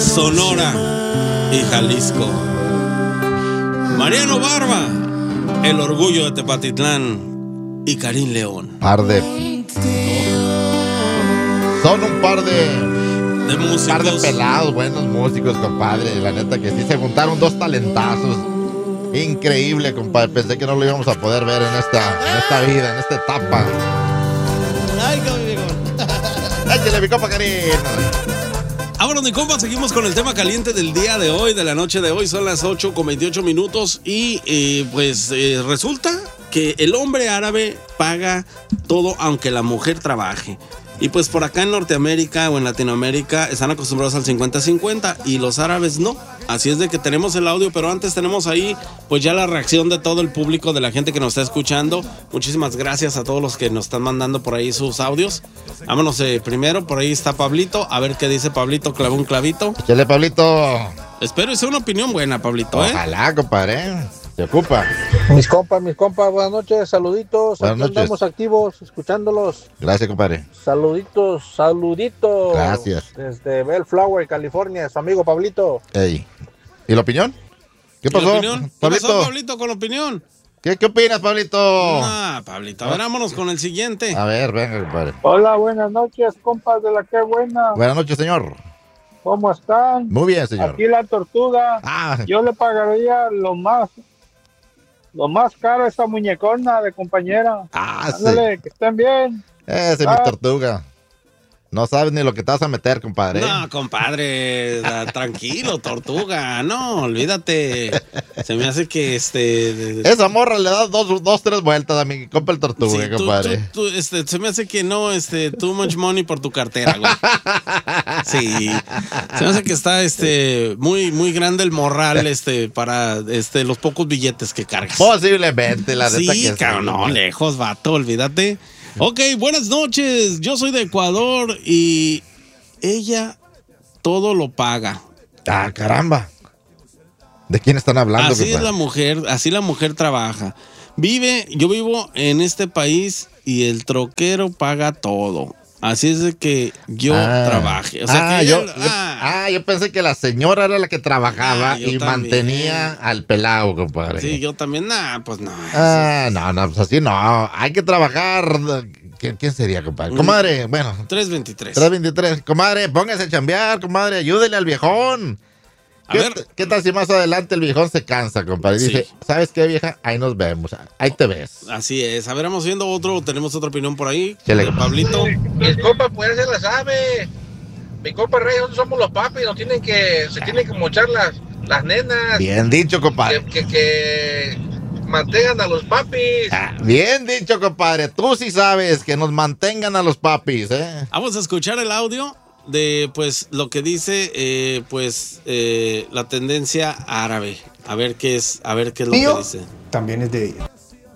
Sonora y Jalisco. Mariano Barba, el orgullo de Tepatitlán, y Karim León. Son un par de músicos. Un par de pelados, buenos músicos, compadre. La neta que sí se juntaron dos talentazos. Increíble, compadre. Pensé que no lo íbamos a poder ver en esta vida, en esta etapa. Ay, conmigo. Échale, mi compa Karim. Vámonos, mi compa, seguimos con el tema caliente del día de hoy, de la noche de hoy. Son las 8:28 y resulta que el hombre árabe paga todo aunque la mujer trabaje. Y pues por acá en Norteamérica o en Latinoamérica están acostumbrados al 50-50 y los árabes no. Así es de que tenemos el audio, pero antes tenemos ahí pues ya la reacción de todo el público, de la gente que nos está escuchando. Muchísimas gracias a todos los que nos están mandando por ahí sus audios. Vámonos primero, por ahí está Pablito. A ver qué dice Pablito, clavó un clavito. Échale, Pablito. Espero que sea una opinión buena, Pablito, Ojalá, compadre. Se ocupa. Mis compas, buenas noches, saluditos. Buenas Aquí noches. Andamos activos, escuchándolos. Gracias, compadre. Saluditos. Gracias. Desde Bellflower, California, su amigo Pablito. Ey. ¿Y la opinión? ¿Qué pasó, Pablito? ¿Qué pasó, Pablito, con la opinión? ¿Qué opinas, Pablito? Pablito, a ver, vámonos con el siguiente. A ver, venga, compadre. Hola, buenas noches, compas de la que buena. Buenas noches, señor. ¿Cómo están? Muy bien, señor. Aquí la tortuga. Yo le pagaría lo más caro a esta muñecona de compañera. Ándale, que estén bien. Ese es mi tortuga. No sabes ni lo que te vas a meter, compadre. No, compadre, tranquilo, tortuga. No, olvídate. Se me hace que esa morra le da dos, tres vueltas a mi compa el tortuga, sí, compadre. Se me hace que no, too much money por tu cartera, güey. Sí. Se me hace que está, muy, muy grande el morral, para, los pocos billetes que cargas. Posiblemente, la neta sí, que cabrón, no, lejos, vato, olvídate. Ok, buenas noches. Yo soy de Ecuador y ella todo lo paga. Ah, caramba. ¿De quién están hablando? Así es la mujer, así la mujer trabaja. Yo vivo en este país y el troquero paga todo. Así es de que yo trabaje. O sea que yo pensé que la señora era la que trabajaba y también mantenía al pelado, compadre. Sí, yo también, pues no. No, pues así no. Hay que trabajar. ¿Quién sería, compadre? Comadre, bueno. 323. Comadre, póngase a chambear, comadre. Ayúdele al viejón. ¿Qué tal si más adelante el viejón se cansa, compadre? Y dice, ¿sabes qué, vieja? Ahí nos vemos. Ahí te ves. Así es. A ver, vamos viendo tenemos otra opinión por ahí. Chale, Pablito. Mis compas, pues se la sabe. Mi compa Rey, nosotros somos los papis, se tienen que mochar las nenas. Bien dicho, compadre. Que mantengan a los papis. Bien dicho, compadre. Tú sí sabes que nos mantengan a los papis, ¿eh? Vamos a escuchar el audio de, pues, lo que dice, la tendencia árabe. A ver qué es lo que dice. También es de ella.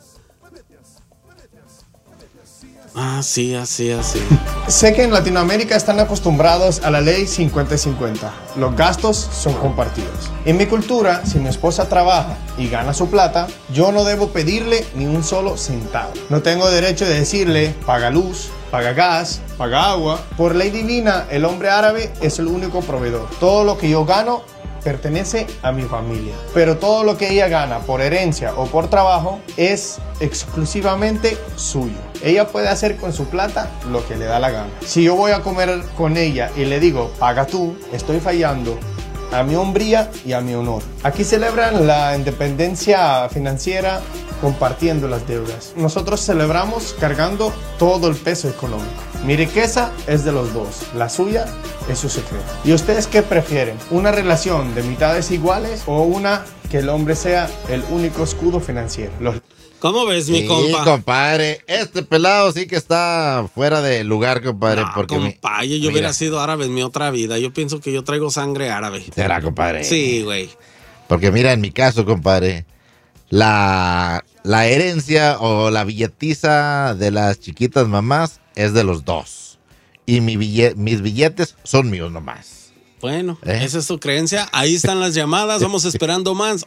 Sí, así. Sé que en Latinoamérica están acostumbrados a la ley 50-50. Los gastos son compartidos. En mi cultura, si mi esposa trabaja y gana su plata, yo no debo pedirle ni un solo centavo. No tengo derecho de decirle, paga luz, paga gas, paga agua. Por ley divina, el hombre árabe es el único proveedor. Todo lo que yo gano pertenece a mi familia, pero todo lo que ella gana por herencia o por trabajo es exclusivamente suyo. Ella puede hacer con su plata lo que le da la gana. Si yo voy a comer con ella y le digo, paga tú, estoy fallando a mi hombría y a mi honor. Aquí celebran la independencia financiera compartiendo las deudas. Nosotros celebramos cargando todo el peso económico. Mi riqueza es de los dos, la suya es su secreto. ¿Y ustedes qué prefieren? ¿Una relación de mitades iguales o una que el hombre sea el único escudo financiero? ¿Cómo ves, mi compa? Sí, compadre. Este pelado sí que está fuera de lugar, compadre. No, porque compadre, yo hubiera sido árabe en mi otra vida. Yo pienso que yo traigo sangre árabe. ¿Será, compadre? Sí, güey. Porque mira, en mi caso, compadre, la herencia o la billetiza de las chiquitas mamás es de los dos. Y mis billetes son míos nomás. Bueno, esa es tu creencia. Ahí están las llamadas. Vamos esperando más.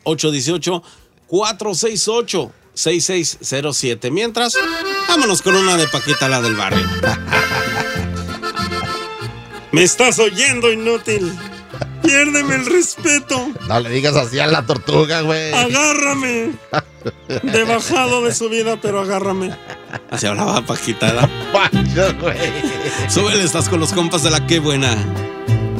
818-468-6607. Mientras, vámonos con una de Paquita, la del barrio. ¿Me estás oyendo, inútil? piérdeme el respeto. No le digas así a la tortuga, güey. Agárrame. De bajado de su vida, pero agárrame. Así hablaba Paquita. Pancho, güey. Súbele, estás con los compas de la Qué Buena.